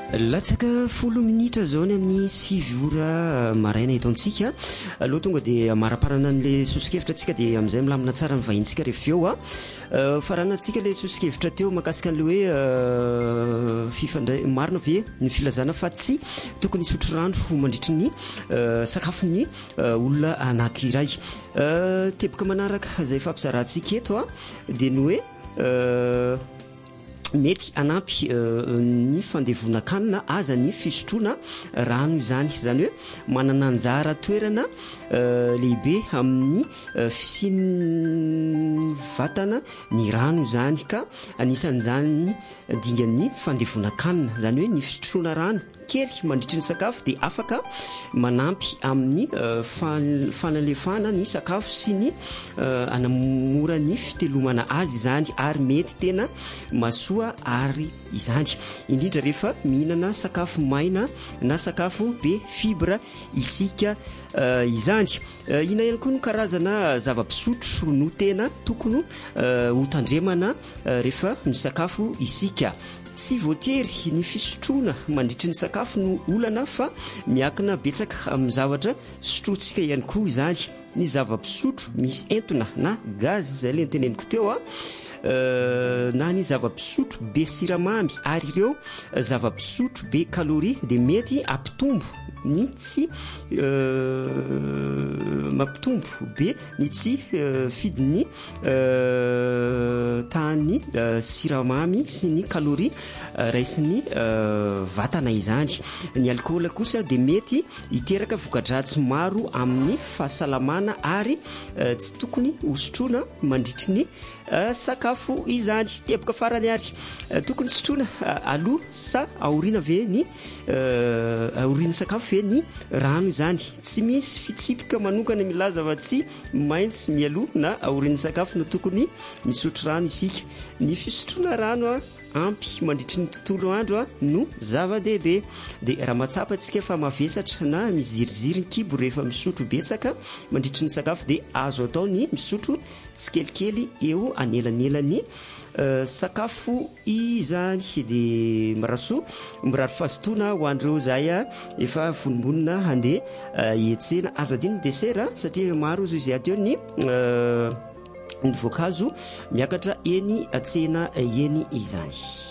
Latsaka 10 minitra zao ny amin'ny 6 ora maraina eto amintsika. Aloha tonga dia maraparana an'le sosikevitra antsika dia amin'izay milamina tsara ny vahintsika rehefa eo farana antsika le sosikevitra teo makasika an'le hoe fifandray marina ve ny filazana fa tsy tokony isotro rano mandritry ny sakafon'ny olona anankiray. Teboka manaraka izay fampizarantsika eto dia ny hoe mety anampy ny fandevona-kanina aza ny fisotroana rano izany. Izany hoe manana anjara toerana lehibe amin'ny fisian'ny vatana ny rano izany, ka anisan'izany dingan'ny fandevona-kanina, izany hoe ny fisotroana rano kely mandritry ny sakafo dia afaka manampy amin'ny fanalefana ny sakafo sy ny anamora ny fitelomana azy izany, ary mety tena masoa ary izany, indrindra rehefa mihinana sakafo maina na sakafo be fibra isika izany. Ina ihany koa no karazana zava-pisotro no tena tokony ho tandremana rehefa misakafo isika. Tsy voatery ny fisotroana mandritry ny sakafo no olana, fa miakina betsaka amin'ny zavatra sotrotsika ihany koa izany. Ny zava-pisotro misy entona na gaz izay le teneniko teo na ny zava-pisotro be siramamy ary ireo zava-pisotro be kaloria dia mety ampitombo ny tsy mampitombo be ny tsy fidin'ny tany siramamy sy ny kaloria raisin'ny vatana izany. Ny alcool kosa dia mety hiteraka voka-dratsy maro amin'ny fahasalamana ary tsy tokony hosotroana mandritry ny sakafo izany. Teboka farany ary tokony sotroana aloha sa aoriana ve ny aoriana sakafo ve ny rano izany. Tsy misy fitsipika manokana milaza fa tsy maintsy mialoha na aoriana sakafo no tokony misotro rano isika. Ny fisotroana rano ampy mandritry ny tontolo andro no zava-dehibe. Dia raha matsapa antsika fa mavesatra na miziriziry ny kibo rehefa misotro betsaka mandritry ny sakafo dia azo atao ny misotro tsikelikely eo anelanelan'ny sakafo izany. Dia maraso mirary fahasotoana ho andreo zay efa vonimbonina handeha hietsena azadiny desera, satria maro zo izay aty eo ny voankazo miakatra eny atsena eny izany.